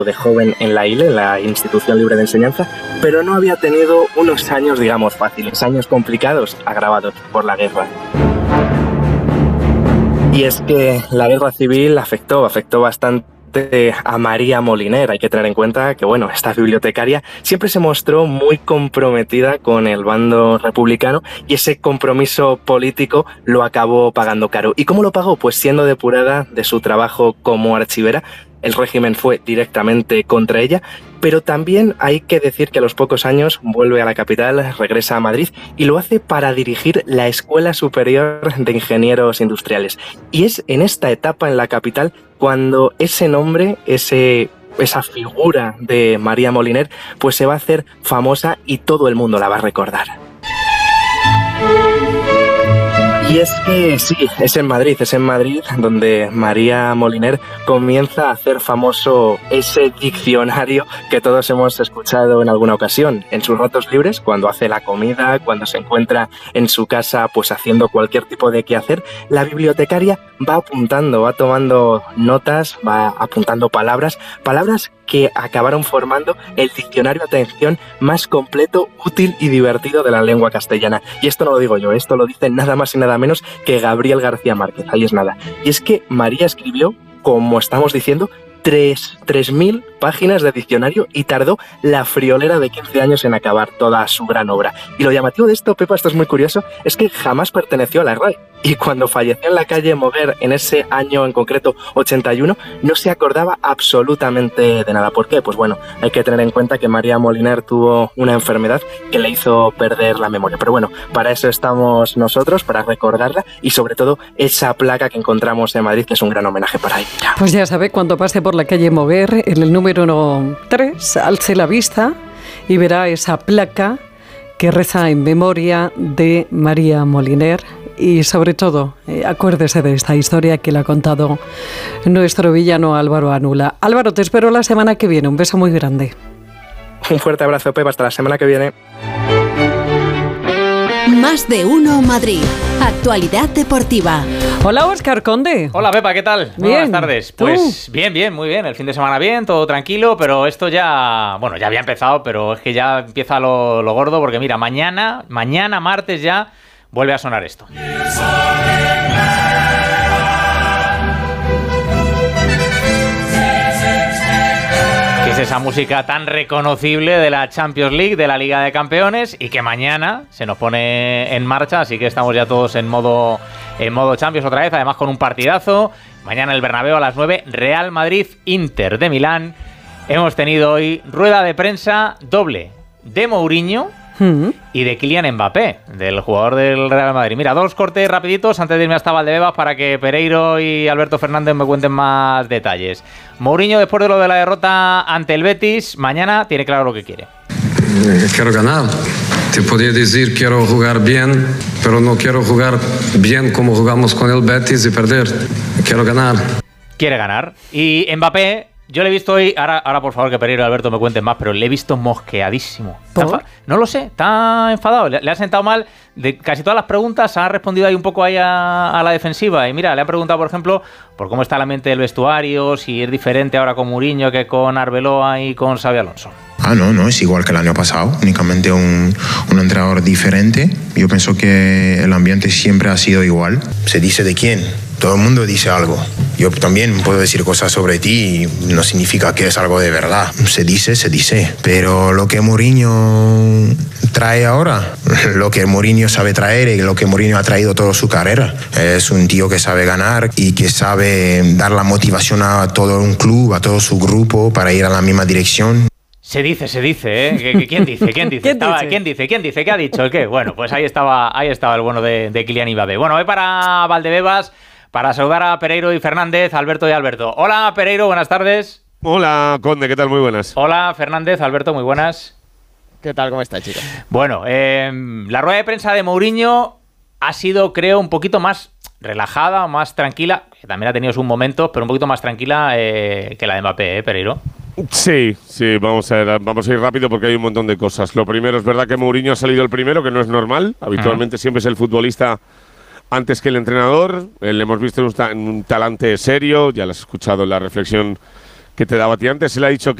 de joven en la ILE, en la Institución Libre de Enseñanza, pero no había tenido unos años, digamos, fáciles, años complicados, agravados por la guerra. Y es que la guerra civil afectó bastante a María Moliner. Hay que tener en cuenta que, bueno, esta bibliotecaria siempre se mostró muy comprometida con el bando republicano y ese compromiso político lo acabó pagando caro. ¿Y cómo lo pagó? Pues siendo depurada de su trabajo como archivera. El régimen fue directamente contra ella, pero también hay que decir que a los pocos años vuelve a la capital, regresa a Madrid y lo hace para dirigir la Escuela Superior de Ingenieros Industriales. Y es en esta etapa en la capital cuando ese nombre, esa figura de María Moliner, pues se va a hacer famosa y todo el mundo la va a recordar. Y es que sí, es en Madrid donde María Moliner comienza a hacer famoso ese diccionario que todos hemos escuchado en alguna ocasión. En sus ratos libres, cuando hace la comida, cuando se encuentra en su casa pues haciendo cualquier tipo de quehacer, la bibliotecaria va apuntando, va tomando notas, va apuntando palabras que acabaron formando el diccionario, atención, más completo, útil y divertido de la lengua castellana. Y esto no lo digo yo, esto lo dice nada más y nada menos que Gabriel García Márquez, ahí es nada. Y es que María escribió, como estamos diciendo, 3.000 páginas de diccionario y tardó la friolera de 15 años en acabar toda su gran obra. Y lo llamativo de esto, Pepa, esto es muy curioso, es que jamás perteneció a la RAE. Y cuando falleció en la calle Moguer en ese año en concreto, 81, no se acordaba absolutamente de nada. ¿Por qué? Pues bueno, hay que tener en cuenta que María Moliner tuvo una enfermedad que le hizo perder la memoria. Pero bueno, para eso estamos nosotros, para recordarla y sobre todo esa placa que encontramos en Madrid, que es un gran homenaje para ella. Pues ya sabe, cuando pase por la calle Moguer, en el número 3, alce la vista y verá esa placa que reza en memoria de María Moliner. Y sobre todo, acuérdese de esta historia que le ha contado nuestro villano Álvaro Anula. Álvaro, te espero la semana que viene. Un beso muy grande. Un fuerte abrazo, Pepa. Hasta la semana que viene. Más de uno Madrid. Actualidad deportiva. Hola, Óscar Conde. Hola, Pepa, ¿qué tal? Muy buenas tardes. Pues bien, muy bien. El fin de semana bien, todo tranquilo, pero esto ya, bueno, ya había empezado, pero es que ya empieza lo gordo, porque mira, mañana martes ya, vuelve a sonar esto. Que es esa música tan reconocible de la Champions League, de la Liga de Campeones, y que mañana se nos pone en marcha, así que estamos ya todos en modo Champions otra vez, además con un partidazo. Mañana el Bernabéu a las 9, Real Madrid, Inter de Milán. Hemos tenido hoy rueda de prensa doble de Mourinho y de Kylian Mbappé, del jugador del Real Madrid. Mira, dos cortes rapiditos antes de irme hasta Valdebebas para que Pereiro y Alberto Fernández me cuenten más detalles. Mourinho, después de lo de la derrota ante el Betis, mañana tiene claro lo que quiere. Quiero ganar. Te podría decir quiero jugar bien, pero no quiero jugar bien como jugamos con el Betis y perder. Quiero ganar. Quiere ganar. Y Mbappé, yo le he visto hoy, ahora por favor que Pereiro y Alberto me cuenten más, pero le he visto mosqueadísimo. No lo sé, está enfadado, le ha sentado mal. De casi todas las preguntas ha respondido ahí un poco ahí a la defensiva. Y mira, le han preguntado, por ejemplo, por cómo está el ambiente del vestuario, si es diferente ahora con Mourinho que con Arbeloa y con Xabi Alonso. No, es igual que el año pasado, únicamente un entrenador diferente. Yo pienso que el ambiente siempre ha sido igual. ¿Se dice de quién? Todo el mundo dice algo. Yo también puedo decir cosas sobre ti y no significa que es algo de verdad. Se dice. Pero lo que Mourinho trae ahora, lo que Mourinho sabe traer y lo que Mourinho ha traído toda su carrera, es un tío que sabe ganar y que sabe dar la motivación a todo un club, a todo su grupo para ir a la misma dirección. Se dice, ¿eh? ¿Quién dice? ¿Quién dice? ¿Qué ha dicho? ¿El qué? Bueno, pues ahí estaba el bueno de Kylian Mbappé. Bueno, voy para Valdebebas para saludar a Pereiro y Fernández, Alberto y Alberto. Hola, Pereiro, buenas tardes. Hola, Conde, ¿qué tal? Muy buenas. Hola, Fernández, Alberto, muy buenas. ¿Qué tal? ¿Cómo estáis, chicos? Bueno, la rueda de prensa de Mourinho ha sido, creo, un poquito más relajada, más tranquila, que también ha tenido sus momentos, pero un poquito más tranquila que la de Mbappé, Pereiro. Sí, vamos a ir rápido porque hay un montón de cosas. Lo primero, es verdad que Mourinho ha salido el primero, que no es normal. Habitualmente siempre es el futbolista antes que el entrenador. Le hemos visto un talante serio, ya lo has escuchado en la reflexión que te daba a ti antes. Él ha dicho